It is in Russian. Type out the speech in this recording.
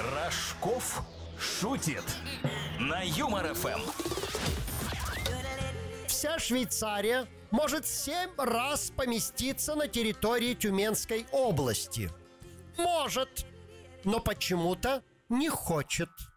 Рожков шутит на Юмор ФМ. Вся Швейцария может 7 раз поместиться на территории Тюменской области. Может, но почему-то не хочет.